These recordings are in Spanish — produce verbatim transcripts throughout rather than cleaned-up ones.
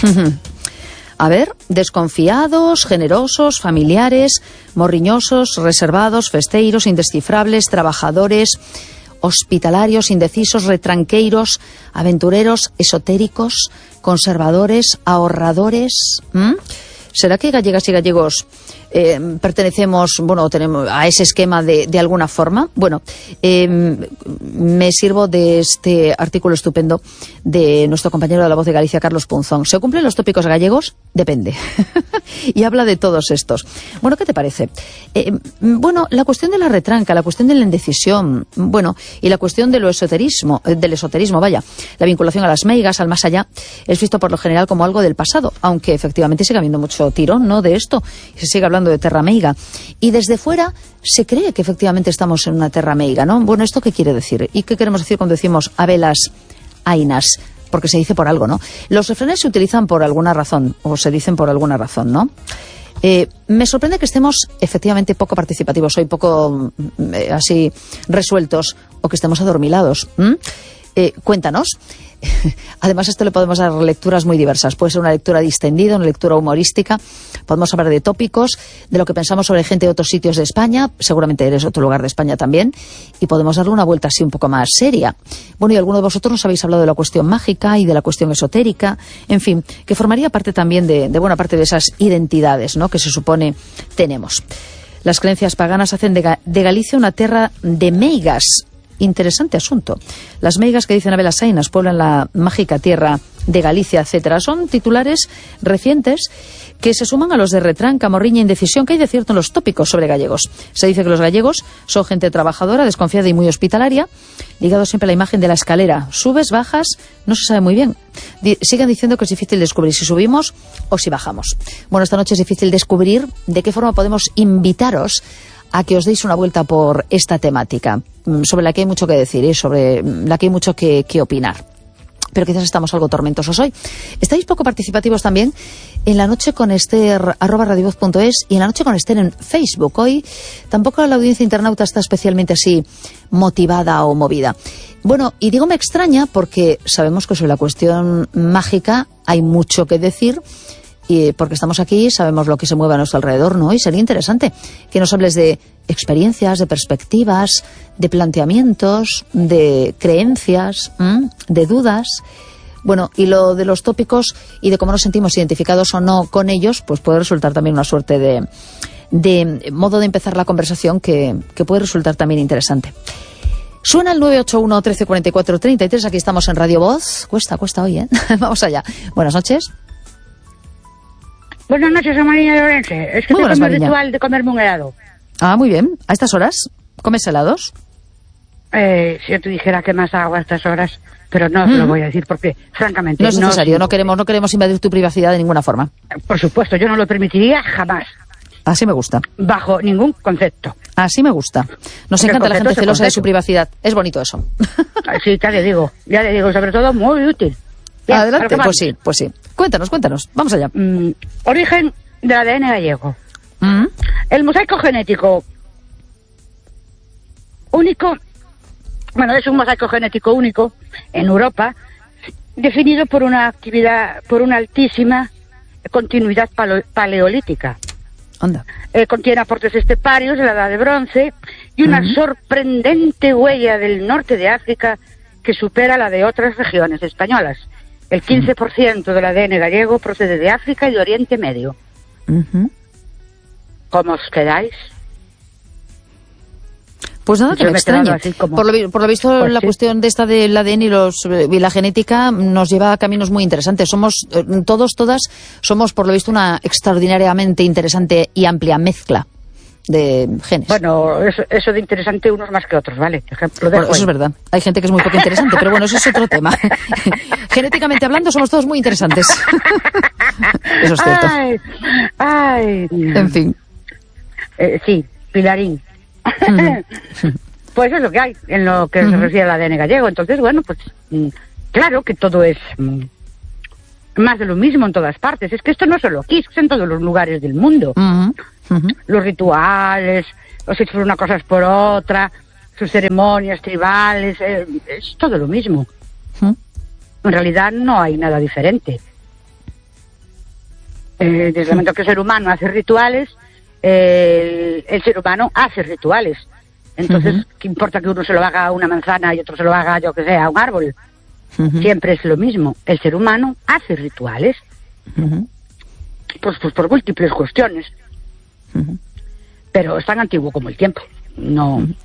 A ver, desconfiados, generosos, familiares, morriñosos, reservados, festeiros, indescifrables, trabajadores, hospitalarios, indecisos, retranqueiros, aventureros, esotéricos, conservadores, ahorradores. ¿Mm? ¿Será que gallegas y gallegos eh, pertenecemos, bueno, tenemos a ese esquema de, de alguna forma? Bueno, eh, me sirvo de este artículo estupendo de nuestro compañero de La Voz de Galicia, Carlos Punzón. ¿Se cumplen los tópicos gallegos? Depende. Y habla de todos estos. Bueno, ¿qué te parece? Eh, bueno, la cuestión de la retranca, la cuestión de la indecisión, bueno, y la cuestión de lo esoterismo, eh, del esoterismo, vaya, la vinculación a las meigas, al más allá, es visto por lo general como algo del pasado, aunque efectivamente sigue habiendo mucho tirón, ¿no?, de esto, y se sigue hablando de terra meiga. Y desde fuera se cree que efectivamente estamos en una terra meiga, ¿no? Bueno, ¿esto qué quiere decir? ¿Y qué queremos decir cuando decimos habelas ainas? Porque se dice por algo, ¿no? Los refranes se utilizan por alguna razón, o se dicen por alguna razón, ¿no? Eh, me sorprende que estemos efectivamente poco participativos hoy, poco eh, así resueltos, o que estemos adormilados. ¿Mm? Eh, cuéntanos. Además, esto le podemos dar lecturas muy diversas. Puede ser una lectura distendida, una lectura humorística. Podemos hablar de tópicos, de lo que pensamos sobre gente de otros sitios de España. Seguramente eres otro lugar de España también. Y podemos darle una vuelta así un poco más seria. Bueno, y alguno de vosotros nos habéis hablado de la cuestión mágica y de la cuestión esotérica. En fin, que formaría parte también de, de buena parte de esas identidades, ¿no?, que se supone tenemos. Las creencias paganas hacen de, Ga- de Galicia una terra de meigas. Interesante asunto. Las meigas que dicen habelas ainas pueblan la mágica tierra de Galicia, etcétera. Son titulares recientes que se suman a los de retranca, morriña, indecisión que hay de cierto en los tópicos sobre gallegos. Se dice que los gallegos son gente trabajadora, desconfiada y muy hospitalaria, ligado siempre a la imagen de la escalera. Subes, bajas, no se sabe muy bien. Di- siguen diciendo que es difícil descubrir si subimos o si bajamos. Bueno, esta noche es difícil descubrir de qué forma podemos invitaros a que os deis una vuelta por esta temática, sobre la que hay mucho que decir y sobre la que hay mucho que, que opinar. Pero quizás estamos algo tormentosos hoy. Estáis poco participativos también en La Noche con Esther, arroba radiovoz punto es, y en La Noche con Esther en Facebook. Hoy tampoco la audiencia internauta está especialmente así motivada o movida. Bueno, y digo me extraña porque sabemos que sobre la cuestión mágica hay mucho que decir, y porque estamos aquí, sabemos lo que se mueve a nuestro alrededor, ¿no? Y sería interesante que nos hables de experiencias, de perspectivas, de planteamientos, de creencias, ¿m? de dudas. Bueno, y lo de los tópicos y de cómo nos sentimos identificados o no con ellos, pues puede resultar también una suerte de, de modo de empezar la conversación que, que puede resultar también interesante. Suena el nueve ocho uno, trece cuarenta y cuatro, treinta y tres, aquí estamos en Radio Voz. Cuesta, cuesta hoy, ¿eh? Vamos allá. Buenas noches. Buenas noches, Mariña de Orense. Es que Muy buenas, tengo el Mariña. ritual de comerme un helado. Ah, muy bien. ¿A estas horas comes helados? Eh, si yo te dijera que más hago a estas horas, pero no mm. te lo voy a decir porque, francamente... No es necesario, no, no queremos no queremos invadir tu privacidad de ninguna forma. Por supuesto, yo no lo permitiría jamás. Así me gusta. Bajo ningún concepto. Así me gusta. Nos Porque encanta la gente celosa concepto. de su privacidad. Es bonito eso. Sí, ya le digo, ya le digo, sobre todo muy útil. Bien, adelante, pues sí, pues sí. Cuéntanos, cuéntanos, vamos allá. Mm, origen del A D N gallego. ¿Mm? El mosaico genético único, bueno, es un mosaico genético único en Europa, definido por una actividad, por una altísima continuidad palo, paleolítica. Anda. Eh, contiene aportes esteparios de la Edad de Bronce y una ¿Mm? sorprendente huella del norte de África que supera la de otras regiones españolas. El quince por ciento del A D N gallego procede de África y de Oriente Medio. Uh-huh. ¿Cómo os quedáis? Pues nada, que Yo me me he quedado extraña. así como- Por lo, por lo visto, Pues la sí. cuestión de esta del A D N y, los, y la genética nos lleva a caminos muy interesantes. Somos, eh, todos, todas, somos, por lo visto, una extraordinariamente interesante y amplia mezcla de genes. Bueno, eso, eso de interesante unos más que otros, ¿vale? Ejemplo, Bueno, eso es verdad. Hay gente que es muy poco interesante, pero bueno, eso es otro tema. Genéticamente hablando, somos todos muy interesantes. Eso es cierto. Ay, ay. En fin. Eh, sí, Pilarín. Pues es lo que hay en lo que Uh-huh. se refiere al A D N gallego. Entonces, bueno, pues mm, claro que todo es mm, más de lo mismo en todas partes. Es que esto no es solo aquí, es en todos los lugares del mundo. Uh-huh. Uh-huh. Los rituales, los hechos por una cosa es por otra, sus ceremonias tribales, eh, es todo lo mismo. Uh-huh. En realidad no hay nada diferente. Eh, desde el momento que el ser humano hace rituales, eh, el, el ser humano hace rituales. Entonces, uh-huh. ¿qué importa que uno se lo haga a una manzana y otro se lo haga, yo que sé, a un árbol? Uh-huh. Siempre es lo mismo. El ser humano hace rituales. Uh-huh. Pues, pues por múltiples cuestiones. Uh-huh. Pero es tan antiguo como el tiempo. No. Uh-huh.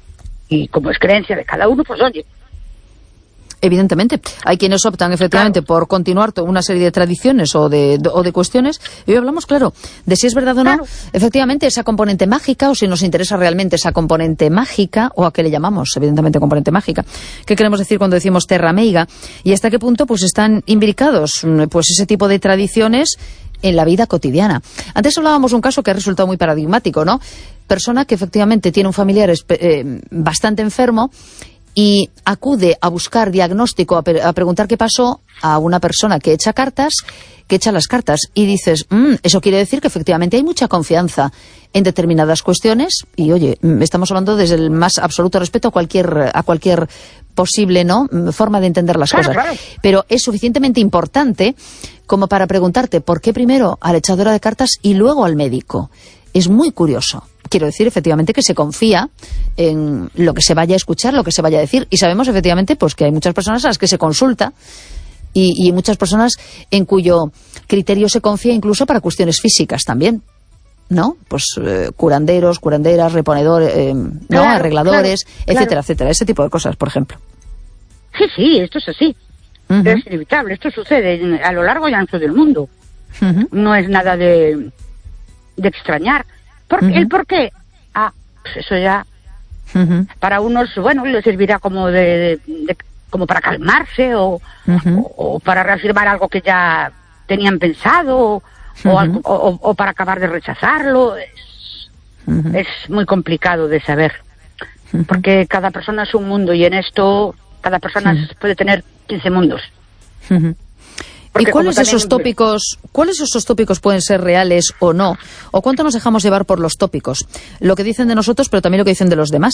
Y como es creencia de cada uno, pues oye. Evidentemente, hay quienes optan efectivamente claro. por continuar una serie de tradiciones o de, o de cuestiones, y hoy hablamos, claro, de si es verdad o no, claro. efectivamente, esa componente mágica, o si nos interesa realmente esa componente mágica, o a qué le llamamos, evidentemente, componente mágica. ¿Qué queremos decir cuando decimos terra meiga? Y hasta qué punto pues están imbricados pues ese tipo de tradiciones en la vida cotidiana. Antes hablábamos de un caso que ha resultado muy paradigmático, ¿no? Persona que efectivamente tiene un familiar eh, bastante enfermo y acude a buscar diagnóstico, a, pre- a preguntar qué pasó a una persona que echa cartas, que echa las cartas, y dices, mmm, eso quiere decir que efectivamente hay mucha confianza en determinadas cuestiones, y oye, estamos hablando desde el más absoluto respeto a cualquier, a cualquier posible, ¿no?, forma de entender las claro, cosas. Claro. Pero es suficientemente importante como para preguntarte por qué primero a la echadora de cartas y luego al médico. Es muy curioso. Quiero decir, efectivamente, que se confía en lo que se vaya a escuchar, lo que se vaya a decir. Y sabemos, efectivamente, pues que hay muchas personas a las que se consulta y, y muchas personas en cuyo criterio se confía incluso para cuestiones físicas también, ¿no? Pues eh, curanderos, curanderas, reponedores, eh, ¿no? Claro, arregladores, claro, etcétera, claro. etcétera. Ese tipo de cosas, por ejemplo. Sí, sí, esto es así. Uh-huh. Es inevitable. Esto sucede en, a lo largo y ancho del mundo. Uh-huh. No es nada de, de extrañar. ¿Por qué? Uh-huh. ¿El por qué? Ah, pues eso ya uh-huh. para unos, bueno, les servirá como de, de, de como para calmarse o, uh-huh. o, o para reafirmar algo que ya tenían pensado o, uh-huh. o, o, o para acabar de rechazarlo. Es, uh-huh. es muy complicado de saber, uh-huh. porque cada persona es un mundo y en esto cada persona uh-huh. puede tener quince mundos. Uh-huh. ¿Y cuáles de esos tópicos, cuáles de esos tópicos pueden ser reales o no? ¿O cuánto nos dejamos llevar por los tópicos? Lo que dicen de nosotros, pero también lo que dicen de los demás.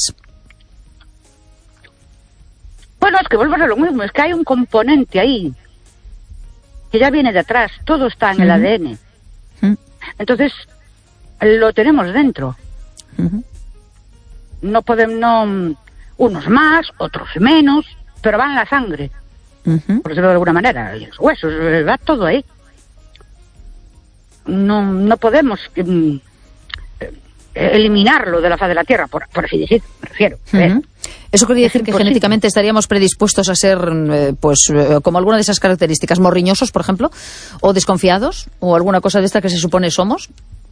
Bueno, es que vuelvo a lo mismo, es que hay un componente ahí que ya viene de atrás, todo está en uh-huh. el A D N. Uh-huh. Entonces, lo tenemos dentro. Uh-huh. No podemos, no, unos más, otros menos, pero va en la sangre. Uh-huh. Por decirlo de alguna manera, y los huesos, va todo ahí. No, no podemos um, eliminarlo de la faz de la Tierra, por, por así decir, me refiero. Uh-huh. Eso quiere decir que genéticamente estaríamos predispuestos a ser, eh, pues, eh, como alguna de esas características, morriñosos, por ejemplo, o desconfiados, o alguna cosa de esta que se supone somos.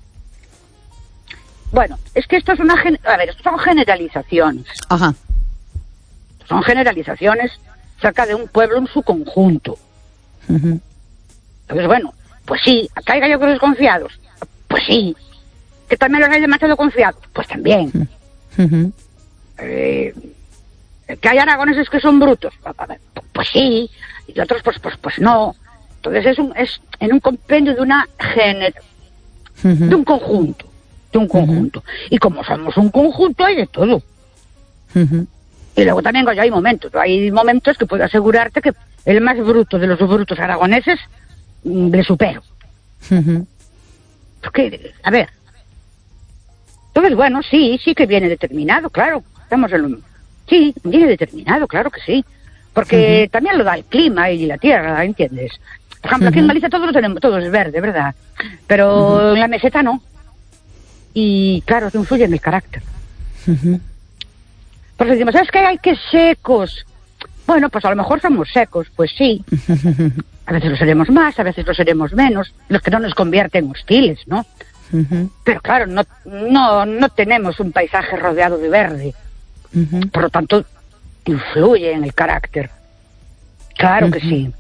Bueno, es que esto es una, gen- a ver, esto son generalizaciones. Ajá. Son generalizaciones cerca de un pueblo en su conjunto. Uh-huh. Entonces, bueno, pues sí, acá hay gallegos desconfiados. Pues sí. Que también los hay demasiado confiados. Pues también. Uh-huh. Eh, que hay aragoneses que son brutos. Pues sí. Y otros, pues pues pues no. Entonces es un es en un compendio de una gener... Uh-huh. de un conjunto. De un conjunto. Uh-huh. Y como somos un conjunto, hay de todo. Uh-huh. Y luego también hay momentos, hay momentos que puedo asegurarte que el más bruto de los brutos aragoneses mmm, le supero. Uh-huh. Porque, a ver, entonces bueno, sí, sí que viene determinado, claro, estamos en lo, sí, viene determinado, claro que sí, porque uh-huh. también lo da el clima y la tierra, ¿entiendes? Por ejemplo, uh-huh. aquí en Galicia todo lo tenemos, todo es verde, ¿verdad? Pero uh-huh. en la meseta no. Y claro, te influye en el carácter. Uh-huh. Porque decimos, ¿sabes qué? Hay que secos. Bueno, pues a lo mejor somos secos, pues sí. A veces lo seremos más, a veces lo seremos menos. Los que no nos convierten hostiles, ¿no? Uh-huh. Pero claro, no, no, no tenemos un paisaje rodeado de verde. Uh-huh. Por lo tanto, influye en el carácter. Claro uh-huh. que sí.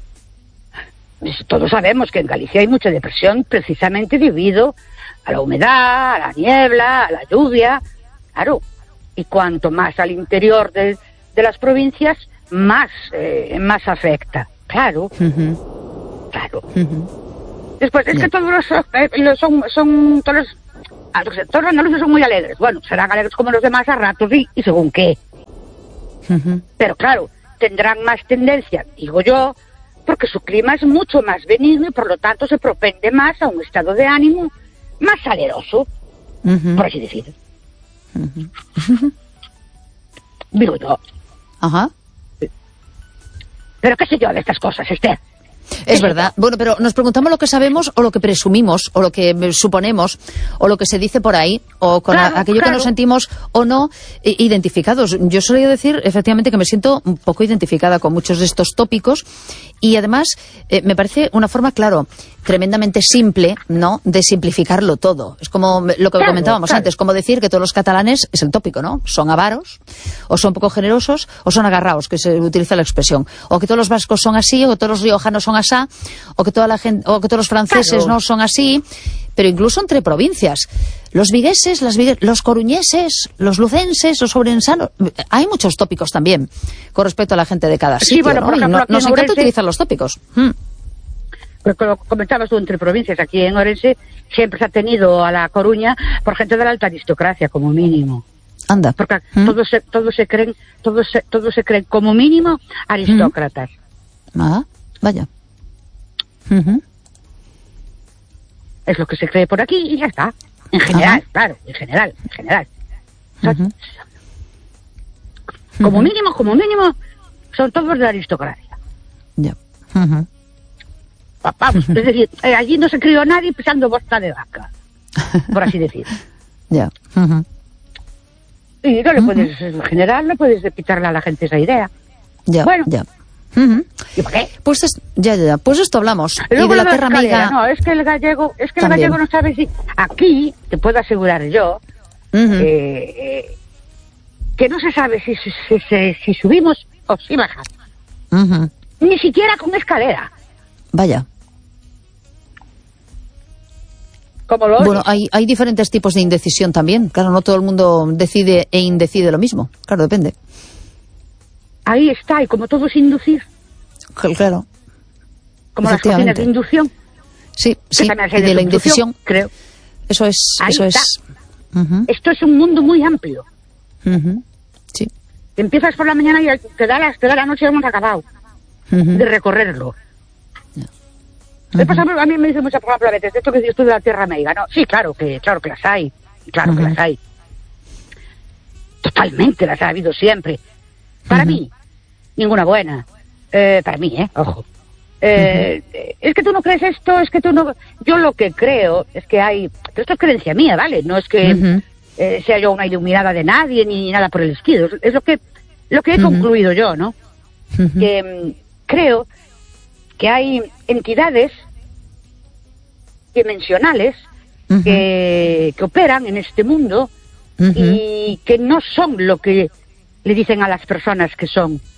Todos sabemos que en Galicia hay mucha depresión precisamente debido a la humedad, a la niebla, a la lluvia. Claro. Y cuanto más al interior de, de las provincias, más eh, más afecta. Claro. Uh-huh. Claro. Uh-huh. Después, es yeah. que todos los, eh, son, son todos los, todos los andaluces son muy alegres. Bueno, serán alegres como los demás a ratos y, y según qué. Uh-huh. Pero claro, tendrán más tendencia, digo yo, porque su clima es mucho más benigno y por lo tanto se propende más a un estado de ánimo más saleroso, uh-huh. por así decir. Uh-huh. Digo yo. Ajá. Pero qué sé yo de estas cosas, Esther. Es verdad. Bueno, pero nos preguntamos lo que sabemos o lo que presumimos o lo que suponemos o lo que se dice por ahí o con claro, a, aquello claro. que nos sentimos o no eh, identificados. Yo solía decir, efectivamente, que me siento un poco identificada con muchos de estos tópicos y además eh, me parece una forma, claro, tremendamente simple, ¿no?, de simplificarlo todo. Es como lo que claro, comentábamos claro. antes, como decir que todos los catalanes, es el tópico, ¿no?, son avaros, o son poco generosos, o son agarraos, que se utiliza la expresión, o que todos los vascos son así, o que todos los riojanos son asá, o que toda la gente, o que todos los franceses claro. no son así, pero incluso entre provincias. Los vigueses, las vigue, los coruñeses, los lucenses, los ourensanos, hay muchos tópicos también con respecto a la gente de cada sitio, sí, bueno, ¿no? por ejemplo, no, nos encanta Ourense, utilizar los tópicos. Hmm. Porque lo comentabas tú entre provincias, aquí en Orense siempre se ha tenido a La Coruña por gente de la alta aristocracia, como mínimo. Anda. Porque ¿Mm? todos se, todos se creen, todos se, todos se creen como mínimo aristócratas. ¿Mm? Ah, vaya. Uh-huh. Es lo que se cree por aquí y ya está. En general, Ajá. claro, en general, en general. O sea, Uh-huh. como Uh-huh. mínimo, como mínimo, son todos de la aristocracia. Ya. Uh-huh. Vamos, es decir, eh, allí no se crió nadie pisando bosta de vaca, por así decir. Ya. Uh-huh. Y no le Uh-huh. puedes, en general, no puedes quitarle a la gente esa idea. Ya, Bueno. ya. Uh-huh. ¿Y por qué? Pues es, ya, ya, ya. Pues esto hablamos. Y Y luego de la lo tierra escalera, amiga. no, es que el gallego, es que el También. gallego no sabe si aquí, te puedo asegurar yo, Uh-huh. eh, eh, que no se sabe si, si, si, si, si subimos o si bajamos. Uh-huh. Ni siquiera con escalera. Vaya. Como lo Bueno, oyes. hay, hay diferentes tipos de indecisión también. Claro, no todo el mundo decide e indecide lo mismo. Claro, depende. Ahí está, y como todo es inducir, Claro. como las cocinas de inducción, Sí, sí. también Y hay de de la subducción, indecisión. creo. Eso es. Ahí eso está. es. Uh-huh. Esto es un mundo muy amplio. Uh-huh. Sí. Empiezas por la mañana y te da, las, te da la noche y hemos acabado Uh-huh. de recorrerlo. Uh-huh. Me pasa, a mí me dice muchas, por ejemplo, a veces, esto que dices tú de la tierra amiga, ¿no? Sí, claro que, claro que las hay, claro Uh-huh. que las hay. Totalmente las ha habido siempre. Para Uh-huh. mí, ninguna buena. Eh, para mí, ¿eh? Ojo. Eh, uh-huh. Es que tú no crees esto, es que tú no... Yo lo que creo es que hay... Pero esto es creencia mía, ¿vale? No es que Uh-huh. eh, sea yo una iluminada de nadie ni nada por el estilo. Es, es lo que lo que he uh-huh. concluido yo, ¿no? Uh-huh. Que um, creo que hay entidades dimensionales uh-huh. que, que operan en este mundo uh-huh. y que no son lo que le dicen a las personas que son.